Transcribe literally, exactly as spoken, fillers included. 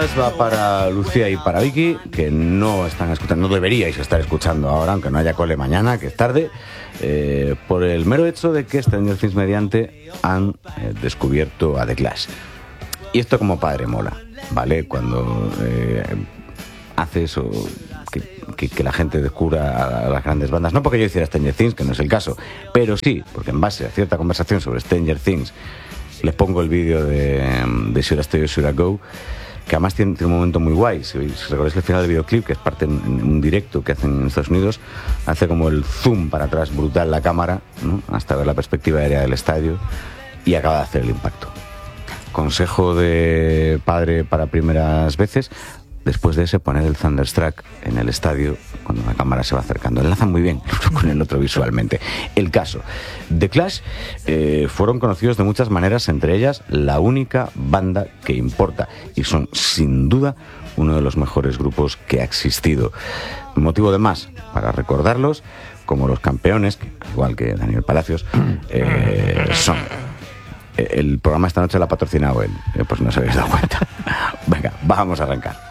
Va para Lucía y para Vicky, que no están escuchando, no deberíais estar escuchando ahora, aunque no haya cole mañana, que es tarde, eh, por el mero hecho de que Stranger Things mediante han eh, descubierto a The Clash. Y esto como padre mola, ¿vale? Cuando eh, hace eso, que, que, que la gente descubra a las grandes bandas, no porque yo hiciera Stranger Things, que no es el caso, pero sí, porque en base a cierta conversación sobre Stranger Things, les pongo el vídeo de, de Should I Stay or Should I Go, que además tiene, tiene un momento muy guay. Si, si recordáis el final del videoclip, que es parte en, en un directo que hacen en Estados Unidos, hace como el zoom para atrás brutal la cámara, ¿no? Hasta ver la perspectiva aérea del estadio, y acaba de hacer el impacto. Consejo de padre para primeras veces: después de ese, poner el Thunderstruck en el estadio cuando la cámara se va acercando. Enlazan muy bien con el otro visualmente. El caso, The Clash eh, fueron conocidos de muchas maneras, entre ellas la única banda que importa, y son sin duda uno de los mejores grupos que ha existido. Motivo de más para recordarlos como los campeones, que, igual que Daniel Palacios, eh, son. El programa esta noche lo ha patrocinado él, eh, pues no se habéis dado cuenta. Venga, vamos a arrancar.